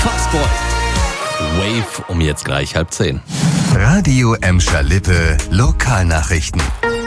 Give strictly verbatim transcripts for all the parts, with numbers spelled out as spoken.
Fastboy. Wave um jetzt gleich halb zehn. Radio Emscher Lippe Lokalnachrichten.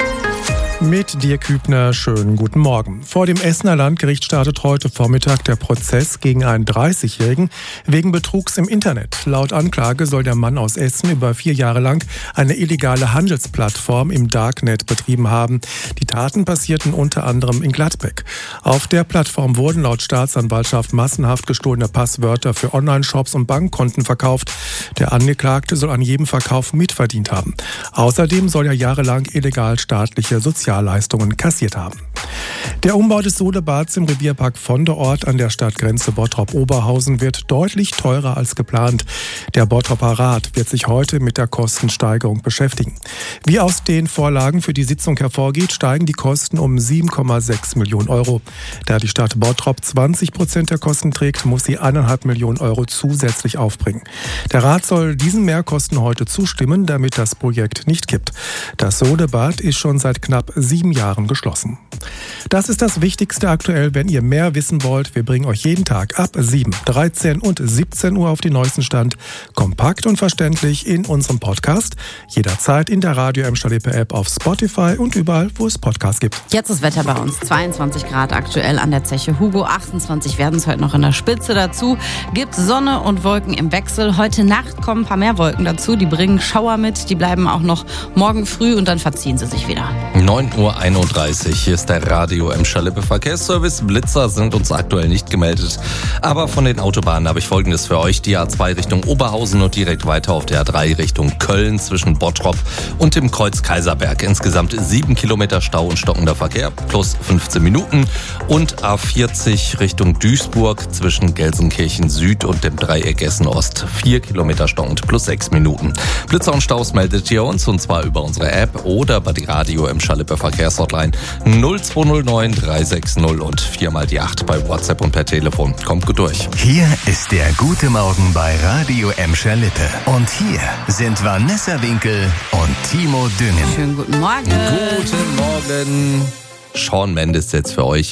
Mit Dirk Hübner, schönen guten Morgen. Vor dem Essener Landgericht startet heute Vormittag der Prozess gegen einen dreißigjährigen wegen Betrugs im Internet. Laut Anklage soll der Mann aus Essen über vier Jahre lang eine illegale Handelsplattform im Darknet betrieben haben. Die Taten passierten unter anderem in Gladbeck. Auf der Plattform wurden laut Staatsanwaltschaft massenhaft gestohlene Passwörter für Online-Shops und Bankkonten verkauft. Der Angeklagte soll an jedem Verkauf mitverdient haben. Außerdem soll er jahrelang illegal staatliche Sozialleistungen kassiert haben. Der Umbau des Sohlebads im Revierpark Vonderort an der Stadtgrenze Bottrop-Oberhausen wird deutlich teurer als geplant. Der Bottroper Rat wird sich heute mit der Kostensteigerung beschäftigen. Wie aus den Vorlagen für die Sitzung hervorgeht, steigen die Kosten um sieben Komma sechs Millionen Euro. Da die Stadt Bottrop zwanzig Prozent der Kosten trägt, muss sie eineinhalb Millionen Euro zusätzlich aufbringen. Der Rat soll diesen Mehrkosten heute zustimmen, damit das Projekt nicht kippt. Das Sohlebad ist schon seit knapp sieben Jahren geschlossen. Das ist das Wichtigste aktuell. Wenn ihr mehr wissen wollt, wir bringen euch jeden Tag ab sieben, dreizehn und siebzehn Uhr auf den neuesten Stand. Kompakt und verständlich in unserem Podcast. Jederzeit in der Radio Emscher Lippe App, auf Spotify und überall, wo es Podcasts gibt. Jetzt ist Wetter bei uns. zweiundzwanzig Grad aktuell an der Zeche Hugo. achtundzwanzig werden es heute noch in der Spitze dazu. Gibt Sonne und Wolken im Wechsel. Heute Nacht kommen ein paar mehr Wolken dazu. Die bringen Schauer mit. Die bleiben auch noch morgen früh und dann verziehen sie sich wieder. neun Uhr einunddreißig. Hier ist der Radio Emscher Lippe Verkehrsservice. Blitzer sind uns aktuell nicht gemeldet. Aber von den Autobahnen habe ich Folgendes für euch. Die A zwei Richtung Oberhausen und direkt weiter auf der A drei Richtung Köln zwischen Bottrop und dem Kreuz Kaiserberg. Insgesamt sieben Kilometer Stau und stockender Verkehr plus fünfzehn Minuten. Und A vierzig Richtung Duisburg zwischen Gelsenkirchen Süd und dem Dreieck Essen Ost. vier Kilometer stockend plus sechs Minuten. Blitzer und Staus meldet ihr uns, und zwar über unsere App oder bei die Radio Emscher Lippe Verkehrshotline null zwei null neun drei sechs null und viermal die acht bei WhatsApp und per Telefon. Kommt gut durch. Hier ist der Gute Morgen bei Radio Emscher Lippe. Und hier sind Vanessa Winkel und Timo Düngen. Schönen guten Morgen. Guten Morgen. Shawn Mendes jetzt für euch.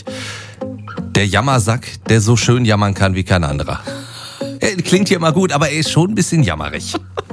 Der Jammersack, der so schön jammern kann wie kein anderer. Er klingt hier immer gut, aber er ist schon ein bisschen jammerig.